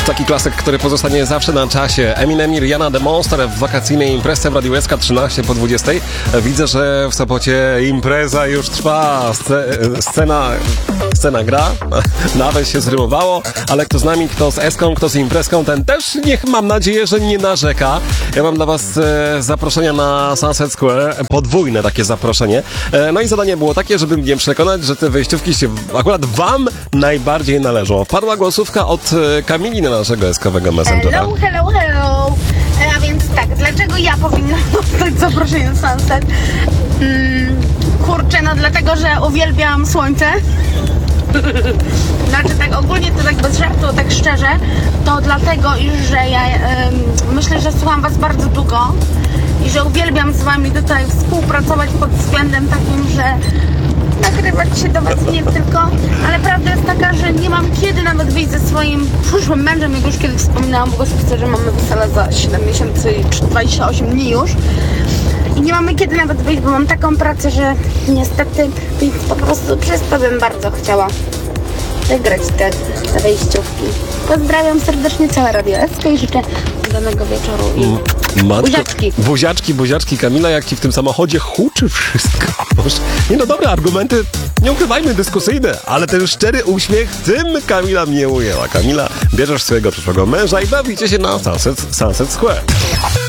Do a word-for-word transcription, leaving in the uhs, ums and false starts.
taki klasyk, który pozostanie zawsze na czasie. Eminem i Rihanna The Monster w wakacyjnej imprezie w Radiu S K trzynaście po dwudziestej. Widzę, że w Sopocie impreza już trwa. Sce- scena, scena gra. Nawet się zrymowało, ale kto z nami, kto z Eską, kto z imprezką, ten też niech, mam nadzieję, że nie narzeka. Ja mam dla was e, zaproszenia na Sunset Square. Podwójne takie zaproszenie. E, no i zadanie było takie, żeby mnie przekonać, że te wejściówki się akurat wam najbardziej należą. Wpadła głosówka od e, Kamili na naszego eskowego Messengera. Hello, hello, hello. E, A więc tak, dlaczego ja powinnam dostać zaproszenie na Sunset? Mm, kurczę, no dlatego, że uwielbiam słońce. Znaczy tak ogólnie to tak bez żartu, tak szczerze, to dlatego, iż że ja ym, myślę, że słucham was bardzo długo i że uwielbiam z wami tutaj współpracować pod względem takim, że nagrywać się do was nie tylko, ale prawda jest taka, że nie mam kiedy nawet wyjść ze swoim przyszłym mężem, jak już kiedyś wspominałam, bo spisać, że mamy wesele za siedem miesięcy i dwadzieścia osiem dni już. I nie mamy kiedy nawet wyjść, bo mam taką pracę, że niestety, więc po prostu przez to bym bardzo chciała wygrać te, te wejściówki. Pozdrawiam serdecznie całe Radio S K i życzę udanego wieczoru i Matko, buziaczki. Buziaczki, buziaczki. Kamila, jak ci w tym samochodzie huczy wszystko. Nie no, dobre argumenty, nie ukrywajmy, dyskusyjne, ale ten szczery uśmiech, tym Kamila mnie ujęła. Kamila, bierzesz swojego przyszłego męża i bawicie się na Sunset, Sunset Square.